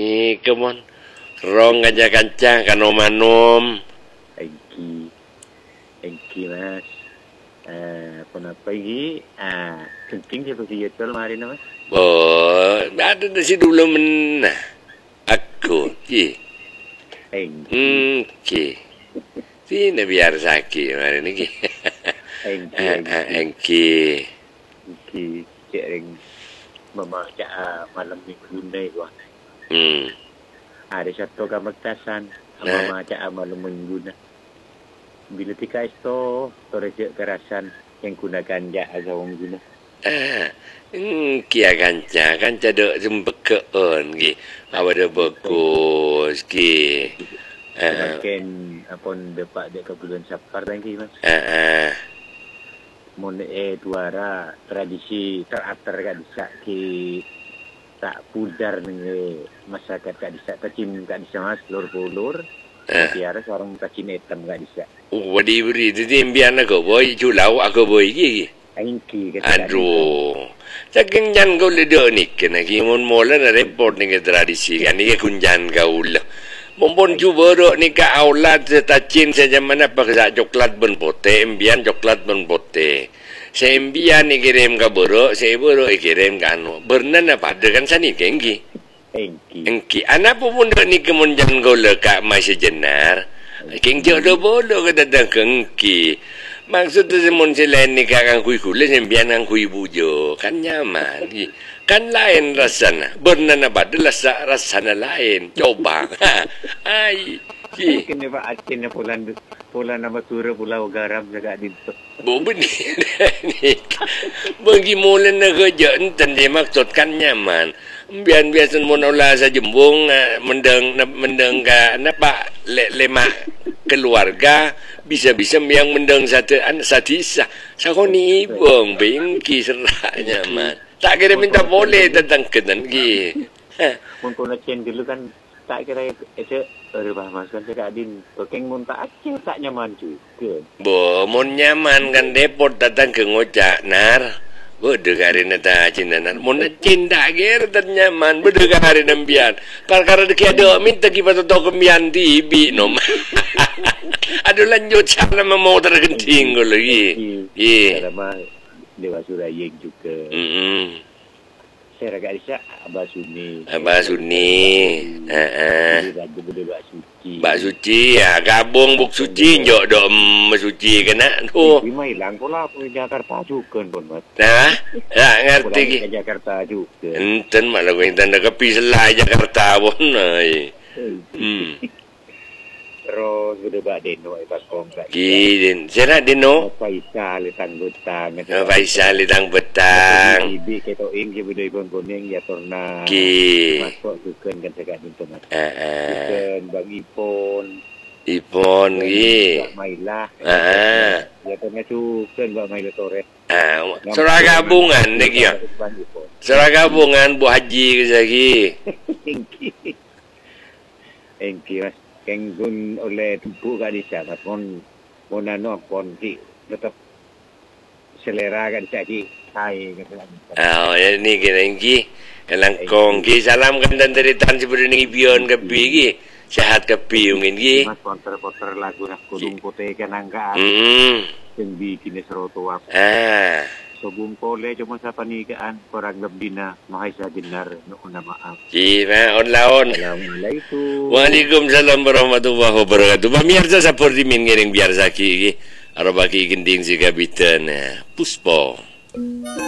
Ni kemon. Rong aja kancang kanomanom. Engki mas. Kenapa ini? Kencing dia pergi betul hari ni mas. Ada nasi dulu men. Aku, ki. Ki. Sini biar sakit hari ni ki. Engki. Cik ring mama cak malam minggu ni wah. Ada satu kamektasan mama cak malam minggu na. Bila tika itu torejek kerasan yang gunakan jak agawang guna. Kia kanca dok sembekeon ki. Awak bagus ki. Semakin apun depak dek kebulan sapar lagi mas. Mun duara tradisi teratur kak disak ki tak pudar nge masyarakat kak disak kacim kak disak mas lur-lur. Biar seorang kacim hitam kak disak. Wadi beri tu imbian aku boy julau aku boy ki. Engki aduh. Saking jan kau ledok ni kena ki mun mola na report ni ke tradisi kan ni kunjan kau lah. Mumpun cuba dok ni ke aulat setacin saja mana pakai coklat ben pote, imbian coklat ben pote. Saya imbian ni kirim ke borok, saya borok kirim ke anu. Bernan apa ada kan sani kengki. Engki. Anak pun dok ni kemunjan kau lekak masih jenar. Keng jodoh bodoh ke datang kengki. Maksud tu semun selain ni kakang kui kulis imbian ang kui bujo kan nyaman. Kan lain rasanya. Bernan apa ada rasanya lain. Coba. Ai. Kini pak acinnya pulan nama surah pulau garam jaga dinto. Benih. Bagi mula nak kerja enten dia maksudkan nyaman. Biar biasa monola saja jembung mendeng ka napa lema keluarga bisa-bisa yang mendeng satu sadisa. Sakoni ibong bengki serak nyaman. Tak kira minta boleh tentang kenan ki. Mun cen dulu kan tak kira ese rebah mas kan cakap adin pekeng mun tak acil tak nyaman juga. Mun nyaman kan depot datang ke ngocak nar. Berdegarin nata cindanan. Mun cinta ger dan nyaman berdegarin ambian. Perkara deki ada minta ki patoto kembian tibi nom. Aduh lanjut sana mau tergenting ko lagi. Iya. Sama Dewa Surayeng juga. Saya agak risau Abah Suni. Abah Suni. Bak suci ya gabung buk suci njok dok suci kena tu. Lima hilang pula ke Jakarta juga pun mas. Nah, tak ngerti ki. Ke Jakarta juga. Enten malah kau intan nak kepi selai Jakarta pun. Terus berdebak Deno Ibakong kat. Ki Sera Deno. Faisal litang betang. Faisal litang betang. Ibi keto ing ke budaya pun kuning ya torna. Ki. Masuk sukan kan cakap itu mas. Sukan bang Ipon ki. Mailah. Ya torna sukan bang Mailah Torres. Surah gabungan dek ya. Surah gabungan Bu Haji ke lagi. Engki mas. Kenggun oleh tubuh kat desa mas pon anu pon ki tetap selera kat desa ki hai kata. Ya ni kena engki langkong ki salam kan dan teritan seperti ni pion ke ki sehat ke pi mungkin ki. Mas poter lagu nak kudung putih kan angka. Sing bikin seroto apa. Sobung pole cuma siapa ni kan orang lebdina mahisa dinar nuna maaf. Cina on laon. Assalamualaikum. Waalaikumsalam warahmatullahi wabarakatuh. Pemirsa seperti min ngiring biar saki ki arabaki gending si kabitan Puspo.